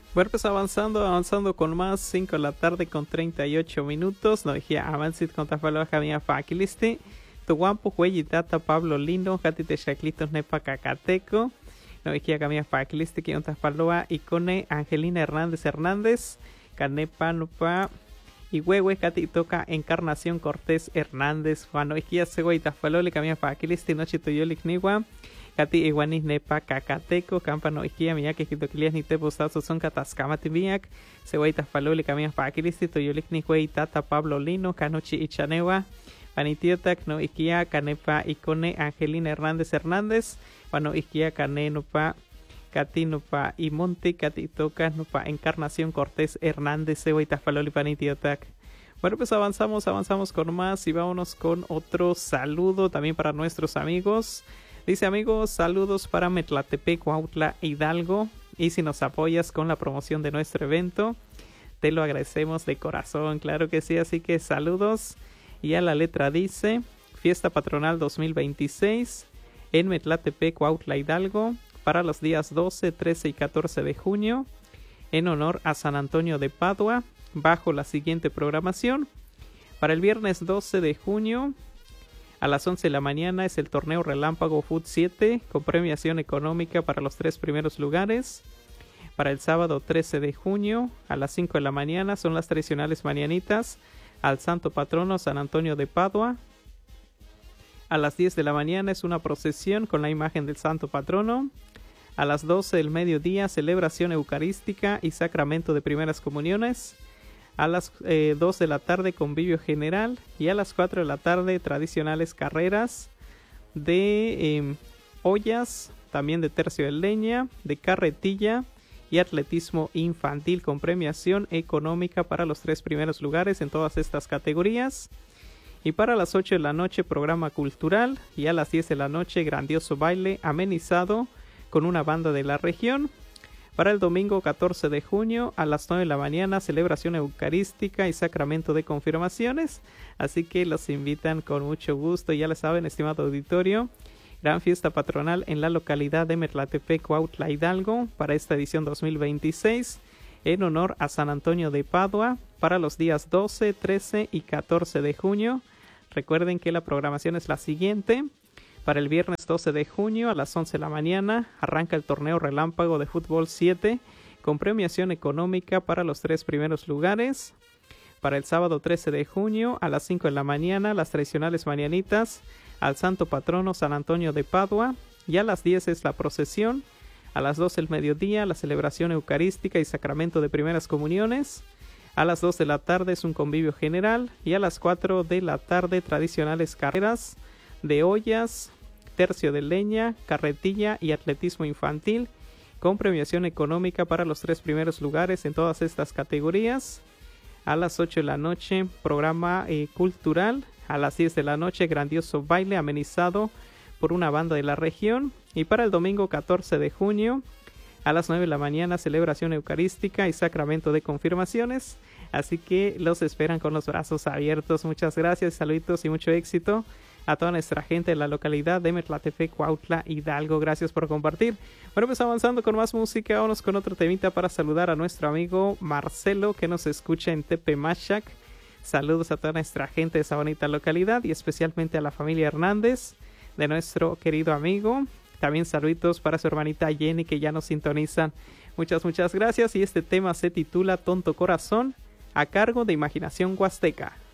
Bueno, pues avanzando con más, 5 de la tarde con 38 minutos. No dije, avancit con tafalo jamia fakilisti. Tu guampo hueyi tata Pablo Lindo, jati te shaklitos nepa cacateco. No dije, jamia fakilisti que un tafaloa icone Angelina Hernández, canepa nupa. Y huehue cati toca Encarnación Cortés Hernández, Juan Oikia Segui Tafalole, Camia Fakilisti, Noche Toyolik Niwa, Cati Iguanis Nepa Cacateco, Campano Oikia, Miyake Hitoquilias ni Tepostazo son Catascamati Miak, Segui Tafalole, Camia Fakilisti, Toyolik Nihuei Tata Pablo Lino, Canochi Ichanewa, Panitiotac, no Ikia, Canepa Icone Angelina Hernández, Juan Oikia Canenupa. Cati nupa y Monte, Cati toca nupa Encarnación Cortés Hernández, Sebo y Tafaloli Panitiotac. Bueno, pues avanzamos con más y vámonos con otro saludo también para nuestros amigos. Dice, amigos, saludos para Metlatepec, Cuautla, Hidalgo. Y si nos apoyas con la promoción de nuestro evento, te lo agradecemos de corazón, claro que sí. Así que saludos. Y a la letra dice, Fiesta Patronal 2026 en Metlatepec, Cuautla, Hidalgo, para los días 12, 13 y 14 de junio, en honor a San Antonio de Padua, bajo la siguiente programación. Para el viernes 12 de junio, a las 11 de la mañana, es el torneo Relámpago Foot 7, con premiación económica para los 3 primeros lugares. Para el sábado 13 de junio, a las 5 de la mañana, son las tradicionales mañanitas al Santo Patrono San Antonio de Padua. A las 10 de la mañana es una procesión con la imagen del Santo Patrono. A las 12 del mediodía, celebración eucarística y sacramento de primeras comuniones. A las 2 de la tarde, convivio general. Y a las 4 de la tarde, tradicionales carreras de ollas, también de tercio de leña, de carretilla y atletismo infantil con premiación económica para los 3 primeros lugares en todas estas categorías. Y para las 8 de la noche, programa cultural. Y a las 10 de la noche, grandioso baile amenizado con una banda de la región. Para el domingo 14 de junio, a las 9 de la mañana, celebración eucarística y sacramento de confirmaciones. Así que los invitan con mucho gusto. Ya lo saben, estimado auditorio, gran fiesta patronal en la localidad de Metlatepec, Cuautla, Hidalgo, para esta edición 2026. En honor a San Antonio de Padua, para los días 12, 13 y 14 de junio. Recuerden que la programación es la siguiente. Para el viernes 12 de junio a las 11 de la mañana arranca el torneo Relámpago de Fútbol 7 con premiación económica para los 3 primeros lugares. Para el sábado 13 de junio a las 5 de la mañana las tradicionales mañanitas al Santo Patrono San Antonio de Padua, y a las 10 es la procesión. A las 12 del mediodía la celebración eucarística y sacramento de primeras comuniones. A las 2 de la tarde es un convivio general y a las 4 de la tarde tradicionales carreras de ollas, tercio de leña, carretilla y atletismo infantil con premiación económica para los 3 primeros lugares en todas estas categorías. A las 8 de la noche programa cultural. A las 10 de la noche grandioso baile amenizado por una banda de la región. Y para el domingo 14 de junio a las 9 de la mañana celebración eucarística y sacramento de confirmaciones. Así que los esperan con los brazos abiertos. Muchas gracias, saluditos y mucho éxito a toda nuestra gente de la localidad de Metlatepec, Cuautla, Hidalgo. Gracias por compartir. Bueno, pues avanzando con más música, vamos con otro temita para saludar a nuestro amigo Marcelo, que nos escucha en Tepemachac. Saludos a toda nuestra gente de esa bonita localidad y especialmente a la familia Hernández de nuestro querido amigo. También saluditos para su hermanita Jenny, que ya nos sintonizan. Muchas gracias. Y este tema se titula Tonto Corazón, a cargo de Imaginación Huasteca.